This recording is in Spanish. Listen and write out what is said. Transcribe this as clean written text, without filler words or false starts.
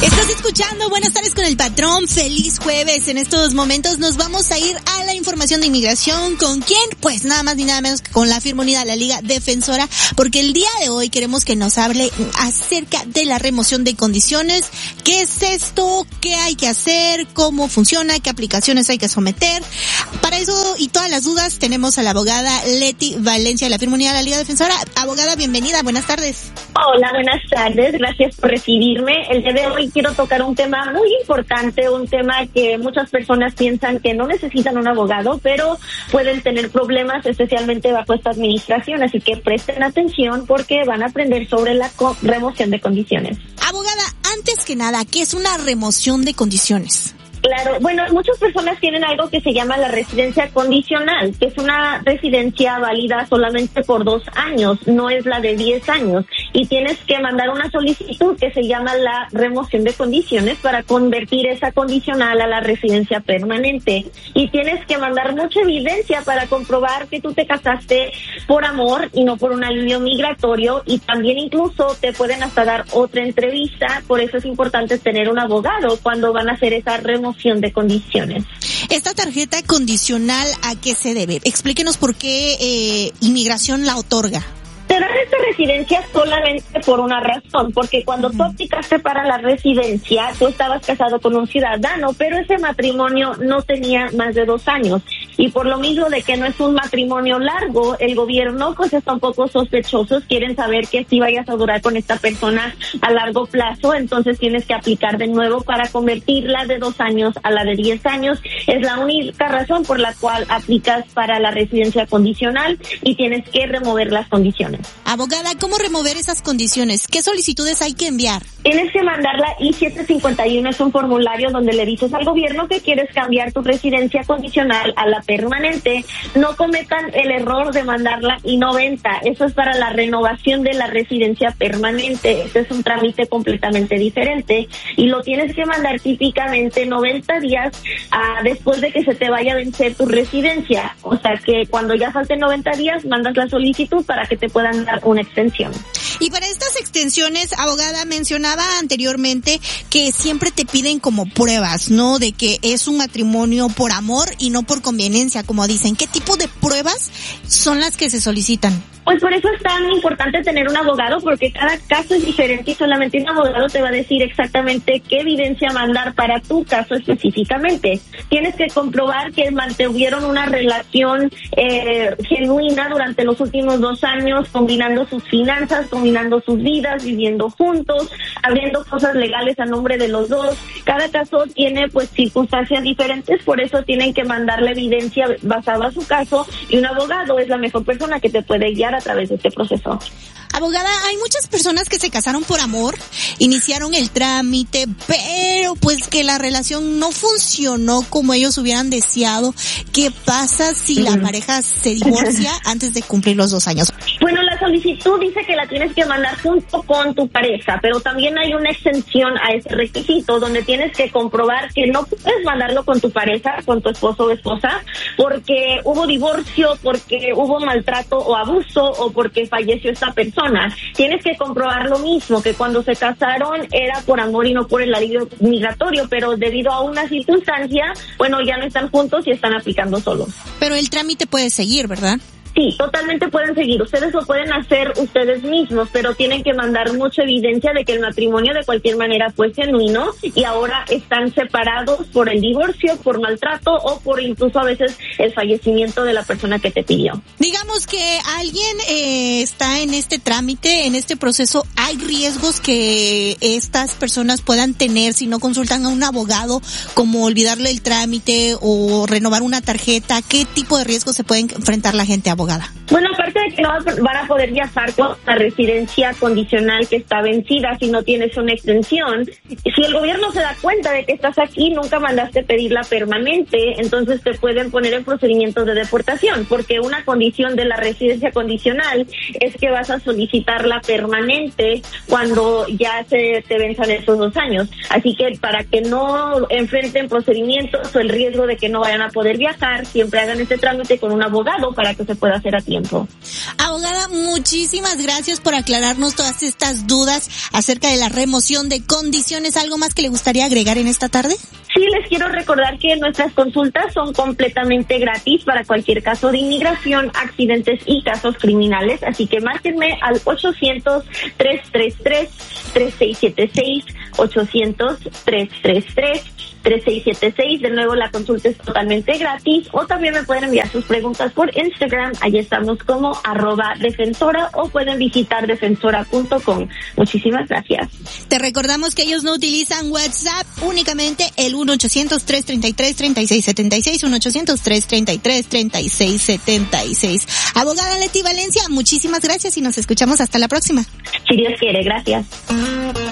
Estás escuchando Buenas tardes con el patrón. Feliz jueves. En estos momentos nos vamos a ir a la información de inmigración. ¿Con quién? Pues nada más ni nada menos que con la firma unida, la Liga Defensora, porque el día de hoy queremos que nos hable acerca de la remoción de condiciones. ¿Qué es esto? ¿Qué hay que hacer? ¿Cómo funciona? ¿Qué aplicaciones hay que someter? Para eso y todas las dudas tenemos a la abogada Leti Valencia de la firma unida, la Liga Defensora. Abogada, bienvenida. Buenas tardes. Hola, buenas tardes. Gracias por recibirme. El día de hoy quiero tocar un tema muy importante, un tema que muchas personas piensan que no necesitan un abogado, pero pueden tener problemas, especialmente bajo esta administración. Así que presten atención porque van a aprender sobre la remoción de condiciones. Abogada, antes que nada, ¿qué es una remoción de condiciones? Claro, bueno, muchas personas tienen algo que se llama la residencia condicional, que es una residencia válida solamente por 2 años, no es la de 10 años. Y tienes que mandar una solicitud que se llama la remoción de condiciones para convertir esa condicional a la residencia permanente. Y tienes que mandar mucha evidencia para comprobar que tú te casaste por amor y no por un alivio migratorio. Y también incluso te pueden hasta dar otra entrevista, por eso es importante tener un abogado cuando van a hacer esa remoción de condiciones. Esta tarjeta condicional, ¿a qué se debe? Explíquenos por qué inmigración la otorga. Te dan esta residencia solamente por una razón, porque cuando tú aplicaste para la residencia, tú estabas casado con un ciudadano, pero ese matrimonio no tenía más de 2 años. Y por lo mismo de que no es un matrimonio largo, el gobierno pues está un poco sospechosos, quieren saber que si vayas a durar con esta persona a largo plazo, entonces tienes que aplicar de nuevo para convertirla de 2 años a la de 10 años. Es la única razón por la cual aplicas para la residencia condicional y tienes que remover las condiciones. Abogada, ¿cómo remover esas condiciones? ¿Qué solicitudes hay que enviar? Tienes que mandar la I-751, es un formulario donde le dices al gobierno que quieres cambiar tu residencia condicional a la permanente. No cometan el error de mandar la I-90, eso es para la renovación de la residencia permanente. Este es un trámite completamente diferente y lo tienes que mandar típicamente 90 días después de que se te vaya a vencer tu residencia. O sea que cuando ya falten 90 días, mandas la solicitud para que te puedan dar una extensión. Y para estas extensiones, abogada, mencionaba anteriormente que siempre te piden como pruebas, ¿no? De que es un matrimonio por amor y no por conveniencia, como dicen. ¿Qué tipo de pruebas son las que se solicitan? Pues por eso es tan importante tener un abogado, porque cada caso es diferente y solamente un abogado te va a decir exactamente qué evidencia mandar para tu caso específicamente. Tienes que comprobar que mantuvieron una relación genuina durante los últimos 2 años, combinando sus finanzas, combinando sus vidas, viviendo juntos, abriendo cosas legales a nombre de los dos. Cada caso tiene pues circunstancias diferentes, por eso tienen que mandar la evidencia basada en su caso y un abogado es la mejor persona que te puede guiar a través de este proceso. Abogada, hay muchas personas que se casaron por amor, iniciaron el trámite, pero pues que la relación no funcionó como ellos hubieran deseado. ¿Qué pasa si la pareja se divorcia antes de cumplir los 2 años? Bueno, la solicitud dice que la tienes que mandar junto con tu pareja, pero también hay una exención a ese requisito donde tienes que comprobar que no puedes mandarlo con tu pareja, con tu esposo o esposa, porque hubo divorcio, porque hubo maltrato o abuso o porque falleció esta persona. Tienes que comprobar lo mismo, que cuando se casaron era por amor y no por el alivio migratorio, pero debido a una circunstancia, bueno, ya no están juntos y están aplicando solos. Pero el trámite puede seguir, ¿verdad? Sí, totalmente pueden seguir. Ustedes lo pueden hacer ustedes mismos, pero tienen que mandar mucha evidencia de que el matrimonio de cualquier manera fue genuino y ahora están separados por el divorcio, por maltrato o por incluso a veces el fallecimiento de la persona que te pidió. Digamos que alguien está en este trámite, en este proceso. ¿Hay riesgos que estas personas puedan tener si no consultan a un abogado, como olvidarle el trámite o renovar una tarjeta? ¿Qué tipo de riesgos se puede enfrentar la gente, abogada? Bueno, aparte de que no van a poder viajar con la residencia condicional que está vencida si no tienes una extensión, si el gobierno se da cuenta de que estás aquí, nunca mandaste pedirla permanente, entonces te pueden poner en procedimientos de deportación, porque una condición de la residencia condicional es que vas a solicitarla permanente cuando ya se te venzan esos 2 años. Así que para que no enfrenten procedimientos o el riesgo de que no vayan a poder viajar, siempre hagan este trámite con un abogado para que se pueda pueda hacer a tiempo. Abogada, muchísimas gracias por aclararnos todas estas dudas acerca de la remoción de condiciones. ¿Algo más que le gustaría agregar en esta tarde? Sí, les quiero recordar que nuestras consultas son completamente gratis para cualquier caso de inmigración, accidentes y casos criminales, así que márquenme al 800-333-3676, 800-333-3676. De nuevo, la consulta es totalmente gratis, o también me pueden enviar sus preguntas por Instagram, allí estamos como @defensora, o pueden visitar defensora.com. Muchísimas gracias. Te recordamos que ellos no utilizan WhatsApp, únicamente el 1-800-333-3676, 1-800-333-3676. Abogada Leti Valencia, muchísimas gracias y nos escuchamos hasta la próxima. Si Dios quiere, gracias.